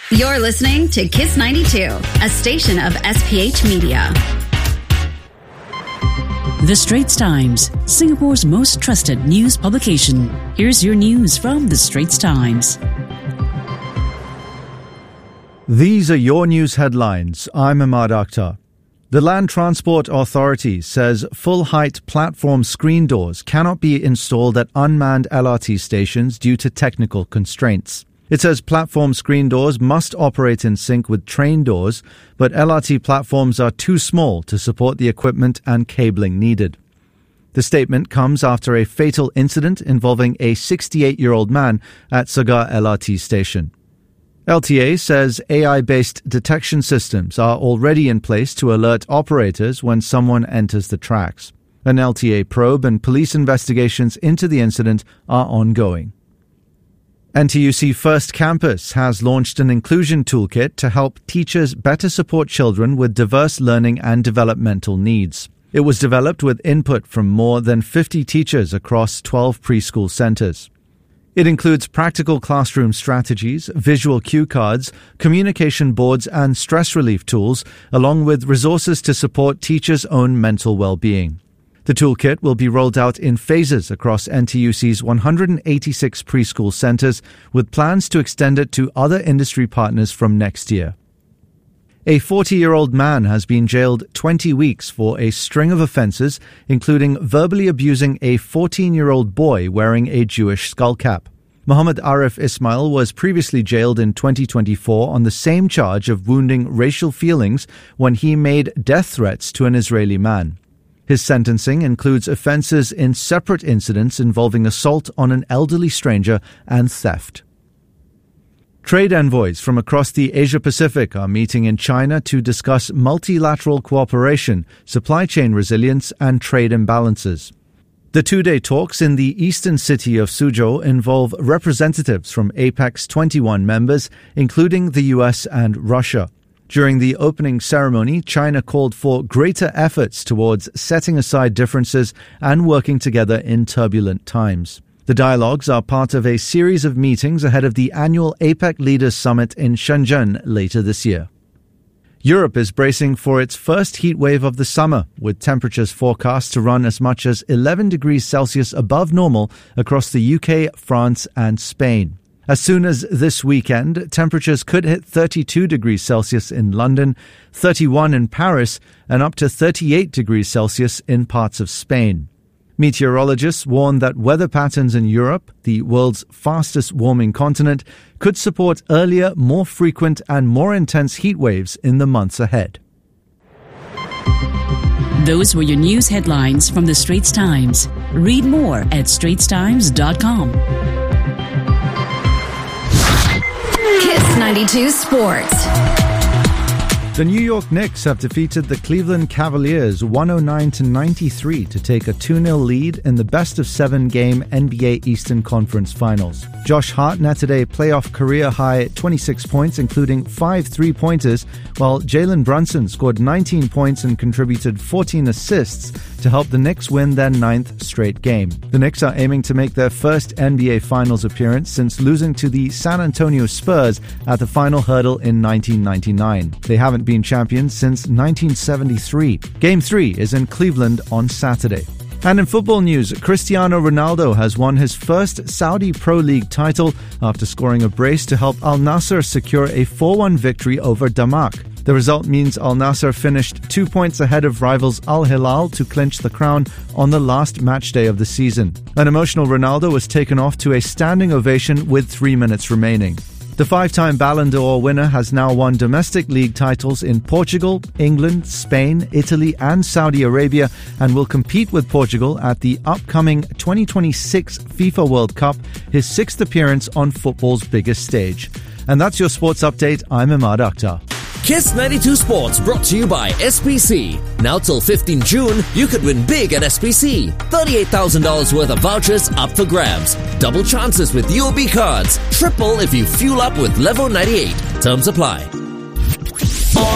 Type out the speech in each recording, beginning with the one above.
You're listening to Kiss 92, a station of SPH Media. The Straits Times, Singapore's most trusted news publication. Here's your news from The Straits Times. These are your news headlines. I'm Ahmad Akhtar. The Land Transport Authority says full-height platform screen doors cannot be installed at unmanned LRT stations due to technical constraints. It says platform screen doors must operate in sync with train doors, but LRT platforms are too small to support the equipment and cabling needed. The statement comes after a fatal incident involving a 68-year-old man at Sagar LRT station. LTA says AI-based detection systems are already in place to alert operators when someone enters the tracks. An LTA probe and police investigations into the incident are ongoing. NTUC First Campus has launched an inclusion toolkit to help teachers better support children with diverse learning and developmental needs. It was developed with input from more than 50 teachers across 12 preschool centres. It includes practical classroom strategies, visual cue cards, communication boards and stress relief tools, along with resources to support teachers' own mental well-being. The toolkit will be rolled out in phases across NTUC's 186 preschool centres, with plans to extend it to other industry partners from next year. A 40-year-old man has been jailed 20 weeks for a string of offences, including verbally abusing a 14-year-old boy wearing a Jewish skullcap. Muhammad Arif Ismail was previously jailed in 2024 on the same charge of wounding racial feelings when he made death threats to an Israeli man. His sentencing includes offences in separate incidents involving assault on an elderly stranger and theft. Trade envoys from across the Asia-Pacific are meeting in China to discuss multilateral cooperation, supply chain resilience and trade imbalances. The two-day talks in the eastern city of Suzhou involve representatives from APEC's 21 members, including the US and Russia. During the opening ceremony, China called for greater efforts towards setting aside differences and working together in turbulent times. The dialogues are part of a series of meetings ahead of the annual APEC Leaders Summit in Shenzhen later this year. Europe is bracing for its first heat wave of the summer, with temperatures forecast to run as much as 11 degrees Celsius above normal across the UK, France and Spain. As soon as this weekend, temperatures could hit 32 degrees Celsius in London, 31 in Paris, and up to 38 degrees Celsius in parts of Spain. Meteorologists warn that weather patterns in Europe, the world's fastest warming continent, could support earlier, more frequent and more intense heat waves in the months ahead. Those were your news headlines from The Straits Times. Read more at straitstimes.com. Kiss 92 Sports. The New York Knicks have defeated the Cleveland Cavaliers 109-93 to take a 2-0 lead in the best-of-7 game NBA Eastern Conference Finals. Josh Hart netted a playoff career-high 26 points, including 5 3-pointers, while Jalen Brunson scored 19 points and contributed 14 assists to help the Knicks win their 9th straight game. The Knicks are aiming to make their first NBA Finals appearance since losing to the San Antonio Spurs at the final hurdle in 1999. They haven't been champions since 1973. Game 3 is in Cleveland on Saturday. And in football news, Cristiano Ronaldo has won his first Saudi Pro League title after scoring a brace to help Al Nassr secure a 4-1 victory over Damak. The result means Al Nassr finished 2 points ahead of rivals Al Hilal to clinch the crown on the last match day of the season. An emotional Ronaldo was taken off to a standing ovation with 3 minutes remaining. The 5-time Ballon d'Or winner has now won domestic league titles in Portugal, England, Spain, Italy and Saudi Arabia, and will compete with Portugal at the upcoming 2026 FIFA World Cup, his 6th appearance on football's biggest stage. And that's your sports update. I'm Ahmad Akhtar. Kiss 92 Sports brought to you by SPC. Now till 15 June, you could win big at SPC. $38,000 worth of vouchers up for grabs. Double chances with UOB cards. Triple if you fuel up with Level 98. Terms apply.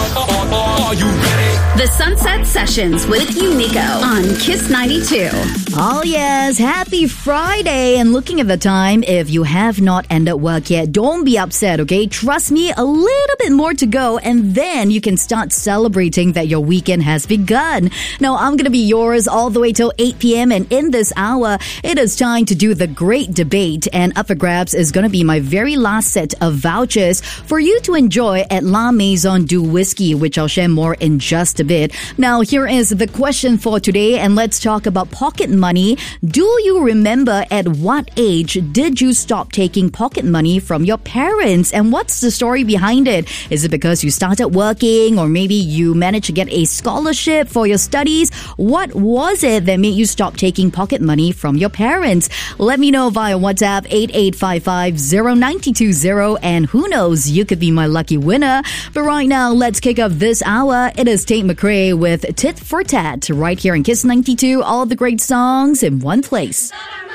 Are you ready? The Sunset Sessions with Unico on Kiss 92. Oh yes, happy Friday. And looking at the time, if you have not ended work yet, don't be upset, okay? Trust me, a little bit more to go and then you can start celebrating that your weekend has begun. Now, I'm going to be yours all the way till 8 p.m. and in this hour, it is time to do the great debate, and up for grabs is going to be my very last set of vouchers for you to enjoy at La Maison du Whisky, which I'll share more in just a bit. Now, here is the question for today, and let's talk about pocket money. Do you remember at what age did you stop taking pocket money from your parents, and what's the story behind it? Is it because you started working, or maybe you managed to get a scholarship for your studies? What was it that made you stop taking pocket money from your parents? Let me know via WhatsApp 8855-0920, and who knows, you could be my lucky winner. But right now, let's kick off this hour. It is Tate McRae with Tit for Tat right here in Kiss 92. All the great songs in one place.